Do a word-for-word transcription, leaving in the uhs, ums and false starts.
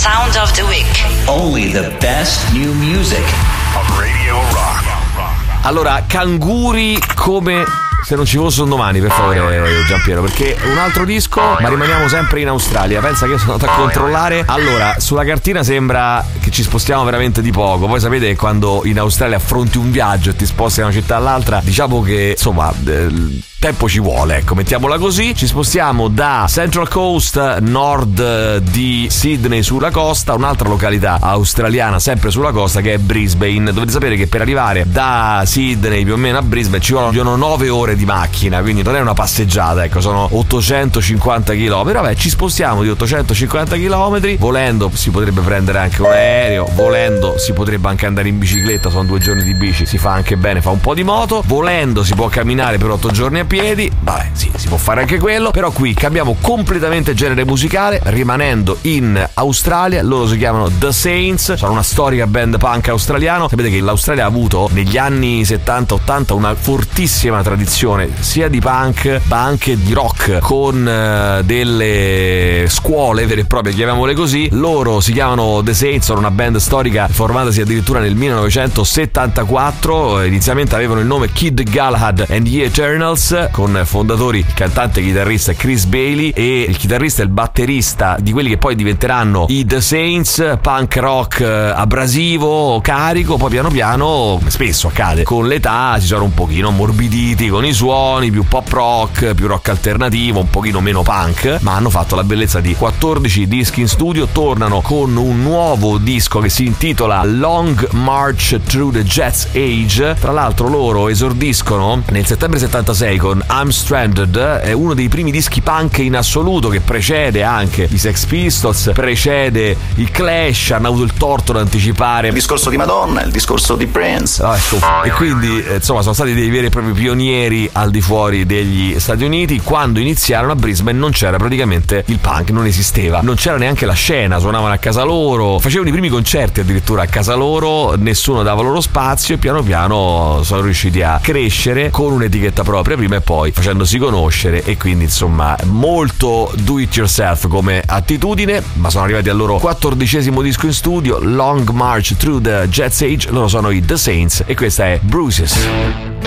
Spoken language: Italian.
Sound of the Week. Only the best new music on Radio Rock. Allora, canguri come se non ci fosse un domani, per favore, Giampiero, perché un altro disco, ma rimaniamo sempre in Australia. Pensa che io sono andato a controllare. Allora, sulla cartina sembra che ci spostiamo veramente di poco. Poi sapete che quando in Australia affronti un viaggio e ti sposti da una città all'altra, diciamo che insomma eh, tempo ci vuole, ecco, mettiamola così. Ci spostiamo da Central Coast, nord di Sydney sulla costa, un'altra località australiana sempre sulla costa che è Brisbane. Dovete sapere che per arrivare da Sydney più o meno a Brisbane ci vogliono nove ore di macchina, quindi non è una passeggiata, ecco, sono ottocentocinquanta chilometri. Vabbè, ci spostiamo di ottocentocinquanta chilometri. Volendo si potrebbe prendere anche un aereo, volendo si potrebbe anche andare in bicicletta, sono due giorni di bici, si fa anche bene, fa un po' di moto. Volendo si può camminare per otto giorni a piedi, vabbè, sì, si può fare anche quello. Però qui cambiamo completamente genere musicale, rimanendo in Australia. Loro si chiamano The Saints, sono una storica band punk australiano. Sapete che l'Australia ha avuto negli anni settanta ottanta una fortissima tradizione sia di punk ma anche di rock, con uh, delle scuole vere e proprie, chiamiamole così. Loro si chiamano The Saints, sono una band storica formatasi addirittura nel millenovecentosettantaquattro. Inizialmente avevano il nome Kid Galahad and the Eternals, con fondatori il cantante e chitarrista Chris Bailey e il chitarrista e il batterista di quelli che poi diventeranno i The Saints. Punk rock abrasivo, carico. Poi piano piano, come spesso accade con l'età, si sono un pochino ammorbiditi con i suoni, più pop rock, più rock alternativo, un pochino meno punk, ma hanno fatto la bellezza di quattordici dischi in studio. Tornano con un nuovo disco che si intitola Long March Through the Jets Age. Tra l'altro loro esordiscono nel settembre settantasei con I'm Stranded, è uno dei primi dischi punk in assoluto, che precede anche i Sex Pistols, precede i Clash, hanno avuto il torto di anticipare il discorso di Madonna, il discorso di Prince. Ah, ecco. E quindi insomma sono stati dei veri e propri pionieri al di fuori degli Stati Uniti. Quando iniziarono a Brisbane non c'era praticamente il punk, non esisteva, non c'era neanche la scena, suonavano a casa loro, facevano i primi concerti addirittura a casa loro, nessuno dava loro spazio, e piano piano sono riusciti a crescere con un'etichetta propria prima e poi facendosi conoscere, e quindi insomma molto do it yourself come attitudine. Ma sono arrivati al loro quattordicesimo disco in studio, Long March Through the Jets Age. Loro sono i The Saints e questa è Bruises.